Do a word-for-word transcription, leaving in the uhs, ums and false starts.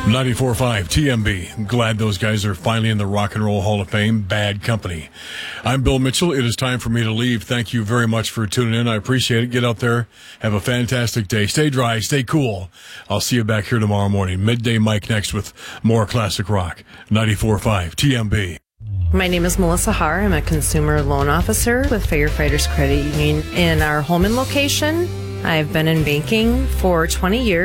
ninety-four point five T M B. I'm glad those guys are finally in the Rock and Roll Hall of Fame. Bad company. I'm Bill Mitchell. It is time for me to leave. Thank you very much for tuning in. I appreciate it. Get out there. Have a fantastic day. Stay dry. Stay cool. I'll see you back here tomorrow morning. Midday Mike next with more classic rock. ninety-four point five T M B. My name is Melissa Haar. I'm a consumer loan officer with Firefighters Credit Union in our Holman location. I've been in banking for twenty years.